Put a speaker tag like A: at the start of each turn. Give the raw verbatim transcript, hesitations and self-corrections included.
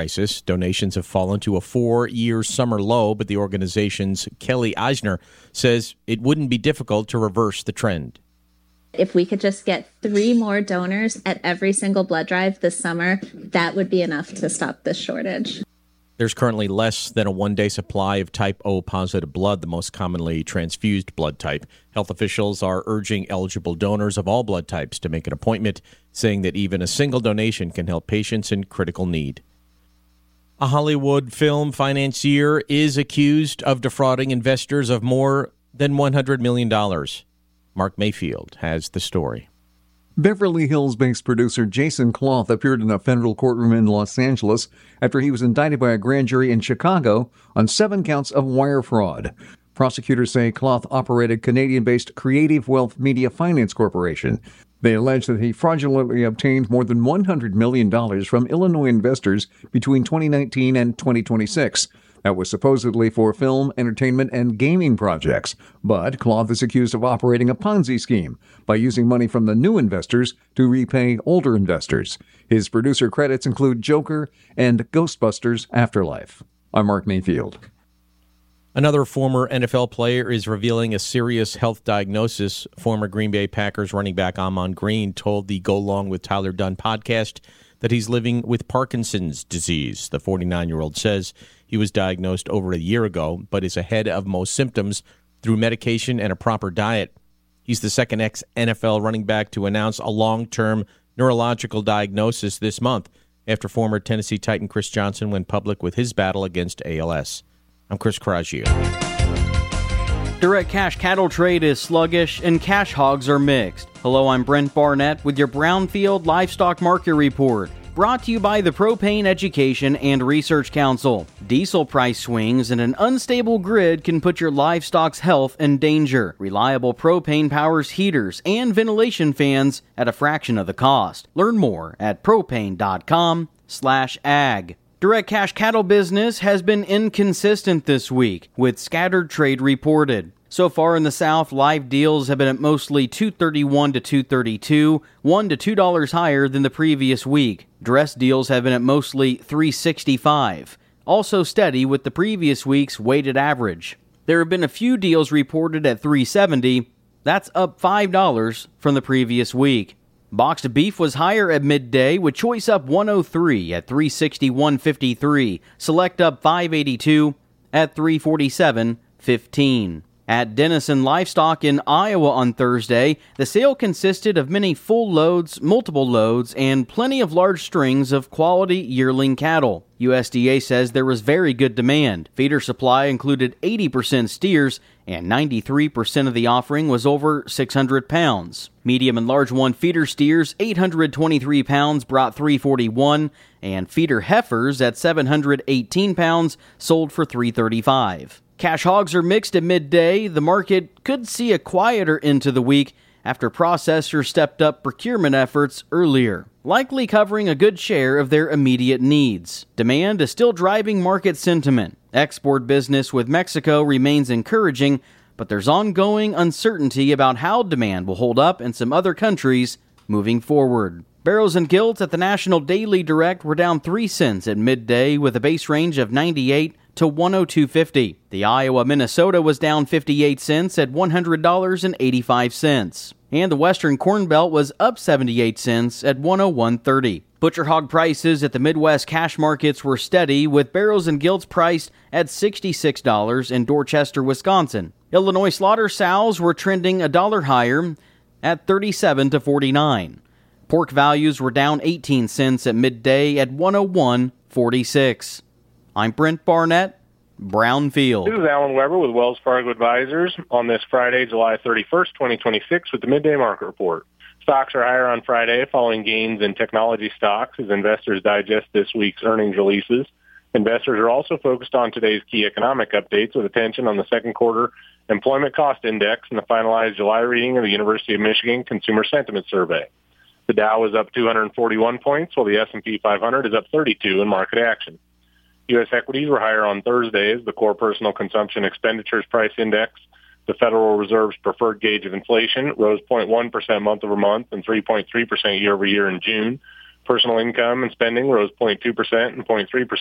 A: crisis. Donations have fallen to a four-year summer low, but the organization's Kelly Eisner says it wouldn't be difficult to reverse the trend.
B: If we could just get three more donors at every single blood drive this summer, that would be enough to stop this shortage.
A: There's currently less than a one-day supply of type O positive blood, the most commonly transfused blood type. Health officials are urging eligible donors of all blood types to make an appointment, saying that even a single donation can help patients in critical need. A Hollywood film financier is accused of defrauding investors of more than one hundred million dollars. Mark Mayfield has the story.
C: Beverly Hills-based producer Jason Cloth appeared in a federal courtroom in Los Angeles after he was indicted by a grand jury in Chicago on seven counts of wire fraud. Prosecutors say Cloth operated Canadian-based Creative Wealth Media Finance Corporation. They allege that he fraudulently obtained more than one hundred million dollars from Illinois investors between twenty nineteen and twenty twenty-six. That was supposedly for film, entertainment, and gaming projects. But Cloth is accused of operating a Ponzi scheme by using money from the new investors to repay older investors. His producer credits include Joker and Ghostbusters Afterlife. I'm Mark Mayfield.
A: Another former N F L player is revealing a serious health diagnosis. Former Green Bay Packers running back Ahman Green told the Go Long with Tyler Dunn podcast that he's living with Parkinson's disease. The forty-nine-year-old says he was diagnosed over a year ago, but is ahead of most symptoms through medication and a proper diet. He's the second ex-N F L running back to announce a long-term neurological diagnosis this month after former Tennessee Titan Chris Johnson went public with his battle against A L S. I'm Chris Coraggio.
D: Direct cash cattle trade is sluggish and cash hogs are mixed. Hello, I'm Brent Barnett with your Brownfield Livestock Market Report. Brought to you by the Propane Education and Research Council. Diesel price swings and an unstable grid can put your livestock's health in danger. Reliable propane powers heaters and ventilation fans at a fraction of the cost. Learn more at propane.com slash ag. Direct cash cattle business has been inconsistent this week, with scattered trade reported. So far in the South, live deals have been at mostly two thirty-one to two thirty-two, one to two dollars higher than the previous week. Dress deals have been at mostly three sixty-five, also steady with the previous week's weighted average. There have been a few deals reported at three seventy, that's up five dollars from the previous week. Boxed beef was higher at midday, with choice up one oh three at three sixty-one fifty-three, select up five eighty-two at three forty-seven fifteen. At Denison Livestock in Iowa on Thursday, the sale consisted of many full loads, multiple loads, and plenty of large strings of quality yearling cattle. U S D A says there was very good demand. Feeder supply included eighty percent steers, and ninety-three percent of the offering was over six hundred pounds. Medium and large one feeder steers, eight hundred twenty-three pounds, brought three thirty-one, and feeder heifers at seven hundred eighteen pounds sold for three thirty-five. Cash hogs are mixed at midday. The market could see a quieter into the week after processors stepped up procurement efforts earlier, likely covering a good share of their immediate needs. Demand is still driving market sentiment. Export business with Mexico remains encouraging, but there's ongoing uncertainty about how demand will hold up in some other countries moving forward. Barrels and gilts at the National Daily Direct were down three cents at midday with a base range of ninety-eight to one oh two fifty. The Iowa Minnesota was down fifty-eight cents at one hundred dollars and eighty-five cents. And the Western Corn Belt was up seventy-eight cents at one oh one thirty. Butcher hog prices at the Midwest cash markets were steady, with barrels and gilts priced at sixty-six dollars in Dorchester, Wisconsin. Illinois slaughter sows were trending a dollar higher at thirty-seven to forty-nine. Pork values were down eighteen cents at midday at one oh one forty-six. I'm Brent Barnett, Brownfield.
E: This is Alan Weber with Wells Fargo Advisors on this Friday, July thirty-first, twenty twenty-six, with the Midday Market Report. Stocks are higher on Friday following gains in technology stocks as investors digest this week's earnings releases. Investors are also focused on today's key economic updates with attention on the second quarter employment cost index and the finalized July reading of the University of Michigan Consumer Sentiment Survey. The Dow is up two hundred forty-one points, while the S and P five hundred is up thirty-two in market action. U S equities were higher on Thursday as the core personal consumption expenditures price index, the Federal Reserve's preferred gauge of inflation, rose zero point one percent month over month and three point three percent year over year in June. Personal income and spending rose zero point two percent and zero point three percent